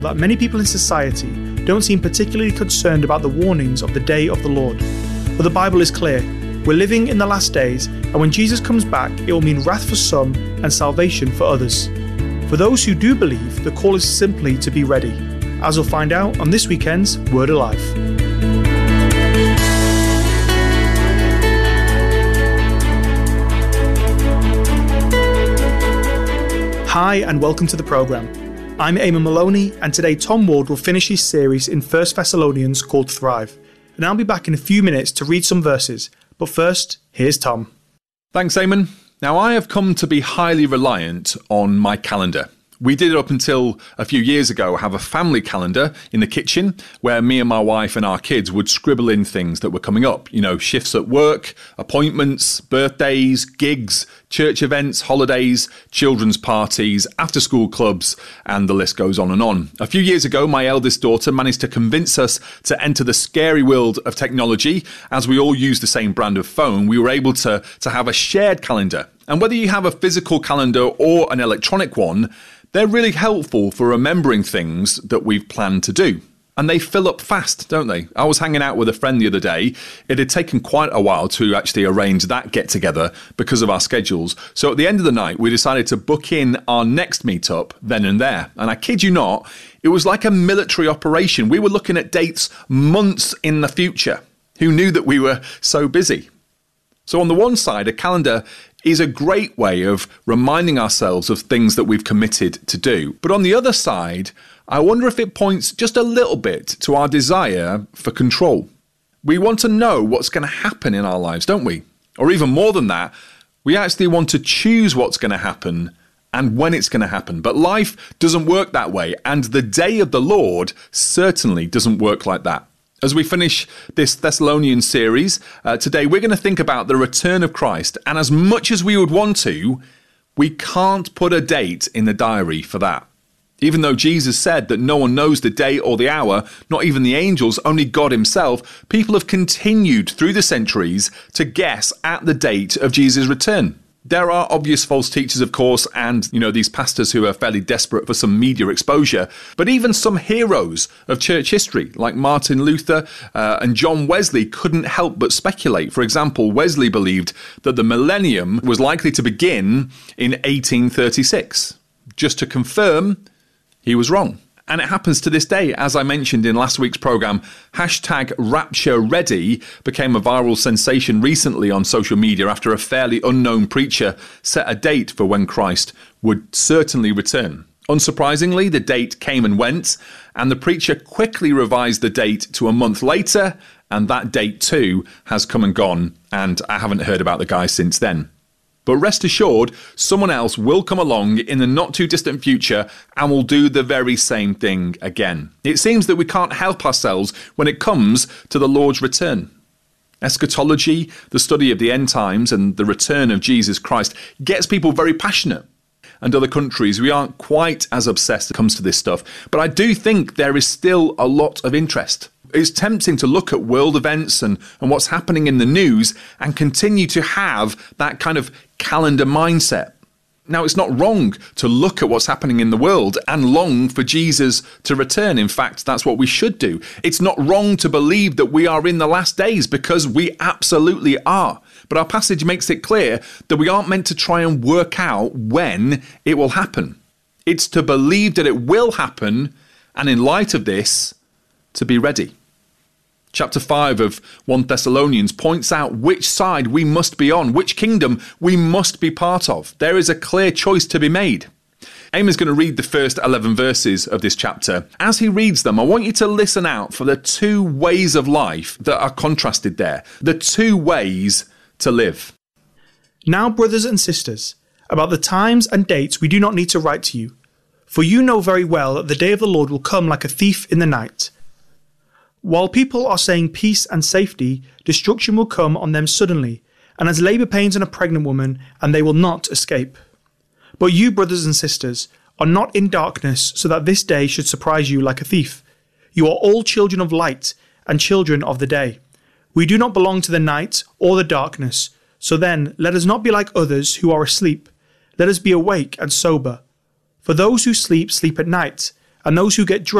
that many people in society don't seem particularly concerned about the warnings of the day of the Lord. But the Bible is clear. We're living in the last days, and when Jesus comes back, it will mean wrath for some and salvation for others. For those who do believe, the call is simply to be ready, as we'll find out on this weekend's Word Alive. Hi, and welcome to the programme. I'm Eamon Maloney, and today Tom Ward will finish his series in 1 Thessalonians called Thrive. And I'll be back in a few minutes to read some verses, but first, here's Tom. Thanks, Eamon. Now, I have come to be highly reliant on my calendar. We did up until a few years ago have a family calendar in the kitchen where me and my wife and our kids would scribble in things that were coming up. You know, shifts at work, appointments, birthdays, gigs, church events, holidays, children's parties, after-school clubs, and the list goes on and on. A few years ago, my eldest daughter managed to convince us to enter the scary world of technology. As we all use the same brand of phone, we were able to have a shared calendar. And whether you have a physical calendar or an electronic one, they're really helpful for remembering things that we've planned to do. And they fill up fast, don't they? I was hanging out with a friend the other day. It had taken quite a while to actually arrange that get-together because of our schedules. So at the end of the night, we decided to book in our next meetup then and there. And I kid you not, it was like a military operation. We were looking at dates months in the future. Who knew that we were so busy? So on the one side, a calendar is a great way of reminding ourselves of things that we've committed to do. But on the other side, I wonder if it points just a little bit to our desire for control. We want to know what's going to happen in our lives, don't we? Or even more than that, we actually want to choose what's going to happen and when it's going to happen. But life doesn't work that way, and the day of the Lord certainly doesn't work like that. As we finish this Thessalonian series, today we're going to think about the return of Christ. And as much as we would want to, we can't put a date in the diary for that. Even though Jesus said that no one knows the day or the hour, not even the angels, only God himself, people have continued through the centuries to guess at the date of Jesus' return. There are obvious false teachers, of course, and, these pastors who are fairly desperate for some media exposure. But even some heroes of church history, like Martin Luther and John Wesley, couldn't help but speculate. For example, Wesley believed that the millennium was likely to begin in 1836. Just to confirm, he was wrong. And it happens to this day. As I mentioned in last week's programme, #RaptureReady became a viral sensation recently on social media after a fairly unknown preacher set a date for when Christ would certainly return. Unsurprisingly, the date came and went, and the preacher quickly revised the date to a month later, and that date too has come and gone, and I haven't heard about the guy since then. But rest assured, someone else will come along in the not too distant future and will do the very same thing again. It seems that we can't help ourselves when it comes to the Lord's return. Eschatology, the study of the end times and the return of Jesus Christ, gets people very passionate. And other countries, we aren't quite as obsessed when it comes to this stuff. But I do think there is still a lot of interest. It's tempting to look at world events and what's happening in the news and continue to have that kind of calendar mindset. Now, it's not wrong to look at what's happening in the world and long for Jesus to return. In fact, that's what we should do. It's not wrong to believe that we are in the last days, because we absolutely are. But our passage makes it clear that we aren't meant to try and work out when it will happen. It's to believe that it will happen, and in light of this, to be ready. Chapter 5 of 1 Thessalonians points out which side we must be on, which kingdom we must be part of. There is a clear choice to be made. Eamon's going to read the first 11 verses of this chapter. As he reads them, I want you to listen out for the two ways of life that are contrasted there, the two ways to live. Now, brothers and sisters, about the times and dates we do not need to write to you, for you know very well that the day of the Lord will come like a thief in the night. While people are saying peace and safety, destruction will come on them suddenly, and as labour pains on a pregnant woman, and they will not escape. But you, brothers and sisters, are not in darkness, so that this day should surprise you like a thief. You are all children of light and children of the day. We do not belong to the night or the darkness. So then, let us not be like others who are asleep. Let us be awake and sober. For those who sleep, sleep at night, and those who get drunk